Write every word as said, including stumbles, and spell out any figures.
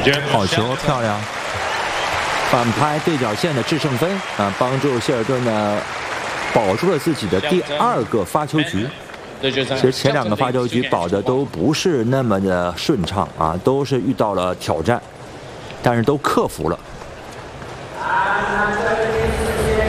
好球，漂亮！ 反拍对角线的制胜分啊，帮助谢尔顿呢保住了自己的第二个发球局。其实前两个发球局保的都不是那么的顺畅啊，都是遇到了挑战，但是都克服了。